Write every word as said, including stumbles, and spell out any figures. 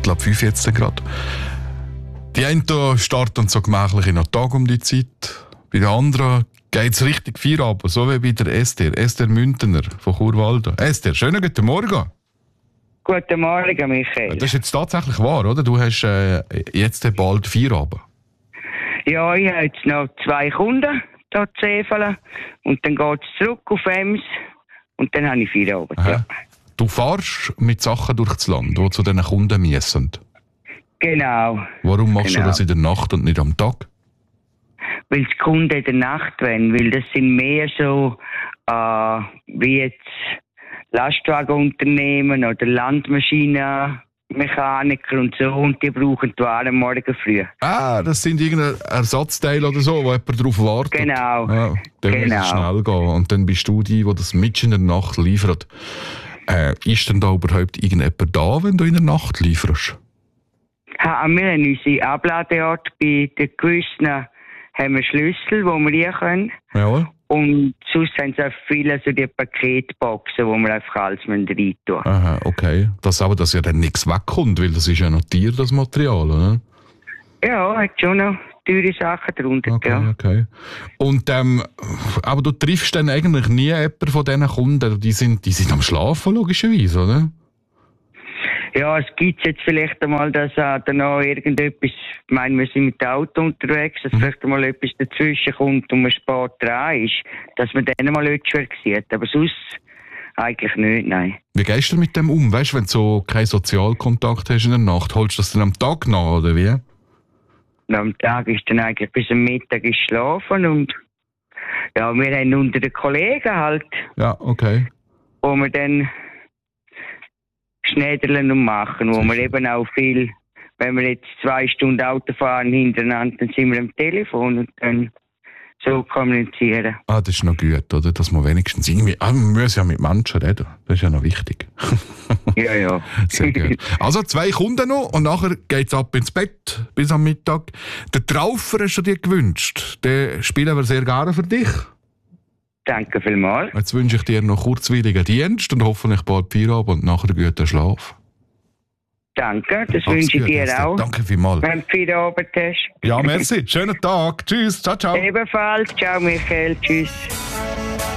Viertel ab fünf jetzt gerade. Die einen da starten so gemächlich in den Tag um die Zeit. Bei den anderen geht es richtig Feierabend, so wie bei der Esther. Esther Müntener von Churwalden. Esther, schönen guten Morgen. Guten Morgen, Michael. Das ist jetzt tatsächlich wahr, oder? Du hast äh, jetzt bald Feierabend. Ja, ich habe jetzt noch zwei Kunden hier zu Seefelen. Und dann geht es zurück auf Ems. Und dann habe ich Feierabend, ja. Du fährst mit Sachen durch das Land, die zu diesen Kunden müssen. Genau. Warum machst genau. du das in der Nacht und nicht am Tag? Weil die Kunden in der Nacht wollen. Weil das sind mehr so äh, wie jetzt Lastwagenunternehmen oder Landmaschinenmechaniker und so. Und die brauchen die Waren morgen früh. Ah, das sind irgendein Ersatzteil oder so, wo jemand darauf wartet. Genau. Ja, dann genau. muss es schnell gehen. Und dann bist du die, die das mitten in der Nacht liefert. Äh, ist denn da überhaupt irgendjemand da, wenn du in der Nacht lieferst? Ja, wir haben unsere Abladeorte. Bei den gewissen haben wir Schlüssel, wo wir rein können. Jawohl. Und sonst haben sie auch viele so die Paketboxen, wo wir einfach alles rein tun müssen. Aha, okay. Das aber, dass ja dann nichts wegkommt, weil das ist ja notiert, das Material, oder? Ja, hat schon noch teure Sachen drunter. Okay, ja. okay. Und, ähm, aber du triffst dann eigentlich nie jemanden von diesen Kunden, die sind, die sind am Schlafen, logischerweise, oder? Ja, es gibt jetzt vielleicht einmal, dass äh, dann noch irgendetwas, ich meine, wir sind mit dem Auto unterwegs, dass mhm. vielleicht einmal etwas dazwischen kommt und man spät dran ist, dass man dann mal etwas sieht. Aber sonst eigentlich nicht, nein. Wie gehst du mit dem um? Weißt du, wenn du so keinen Sozialkontakt hast in der Nacht, holst du das dann am Tag nach, oder wie? Und am Tag ist dann eigentlich bis am Mittag ist schlafen und ja, wir haben unter den Kollegen halt, ja, okay. wo wir dann Schneiderlen und machen, wo wir eben auch viel, wenn wir jetzt zwei Stunden Auto fahren hintereinander, dann sind wir am Telefon und dann so kommunizieren. Ah, das ist noch gut, oder? Dass man wenigstens irgendwie, ah, man muss ja mit Menschen reden, das ist ja noch wichtig. Ja, ja. Sehr gut. Also zwei Kunden noch und nachher geht es ab ins Bett bis am Mittag. Den Traufer hast du dir gewünscht, den spielen wir sehr gerne für dich. Danke vielmals. Jetzt wünsche ich dir noch kurzweiligen Dienst und hoffentlich bald Feierabend und nachher guten Schlaf. Danke, das wünsche ich dir auch. Danke vielmals. Wenn du Feierabend hast. Ja, merci. Schönen Tag. Tschüss. Ciao, ciao. Ebenfalls. Ciao, Michael. Tschüss.